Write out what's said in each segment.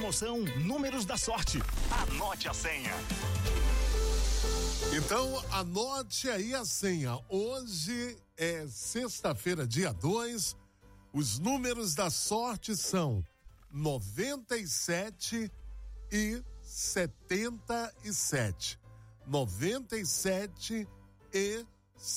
Promoção Números da Sorte. Anote a senha. Então, anote aí a senha. Hoje é sexta-feira, dia 2. Os números da sorte são 97 e 77. 97 e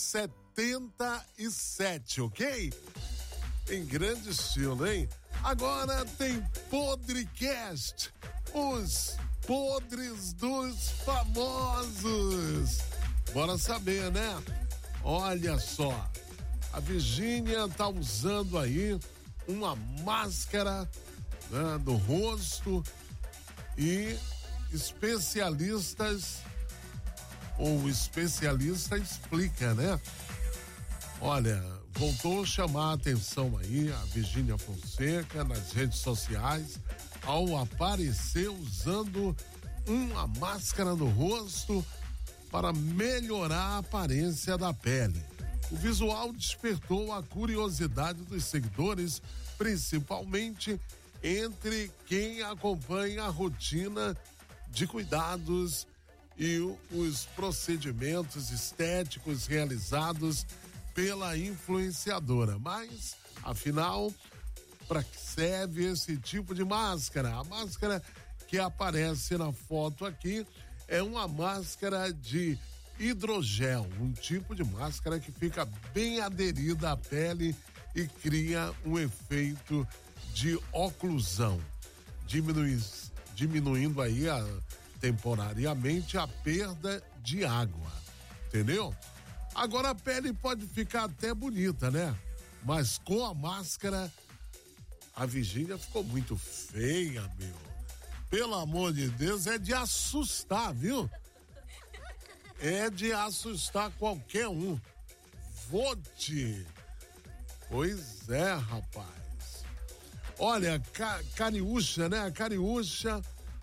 77, ok? Em grande estilo, hein? Agora tem Podcast, os podres dos famosos. Bora saber, né? Olha só, a Virgínia tá usando aí uma máscara, né, no rosto, e especialista explica, né? Olha, voltou a chamar a atenção aí a Virgínia Fonseca nas redes sociais ao aparecer usando uma máscara no rosto para melhorar a aparência da pele. O visual despertou a curiosidade dos seguidores, principalmente entre quem acompanha a rotina de cuidados e os procedimentos estéticos realizados pela influenciadora. Mas, afinal, para que serve esse tipo de máscara? A máscara que aparece na foto aqui é uma máscara de hidrogel, um tipo de máscara que fica bem aderida à pele e cria um efeito de oclusão, diminuindo aí temporariamente a perda de água, entendeu? Agora a pele pode ficar até bonita, né? Mas com a máscara, a Virgínia ficou muito feia, meu. Pelo amor de Deus, é de assustar, viu? É de assustar qualquer um. Vote. Pois é, rapaz. Olha, Cariúcha, né? A Cariúcha,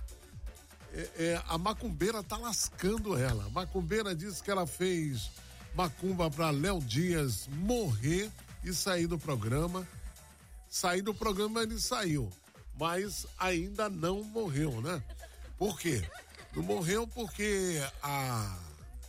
a macumbeira tá lascando ela. A macumbeira disse que ela fez macumba pra Léo Dias morrer e sair do programa. Sair do programa ele saiu, mas ainda não morreu, né? Por quê? Não morreu porque a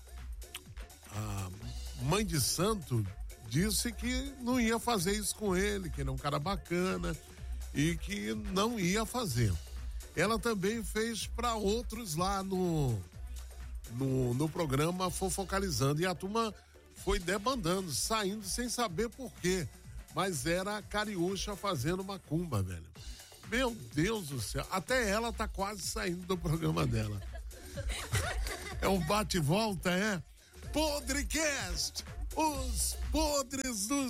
mãe de santo disse que não ia fazer isso com ele, que ele é um cara bacana e que não ia fazer. Ela também fez para outros lá no programa Fofocalizando, e a turma foi debandando, saindo sem saber por quê, mas era a Cariúcha fazendo macumba, velho. Meu Deus do céu, até ela tá quase saindo do programa dela. É um bate-volta, é? Podcast, os podres dos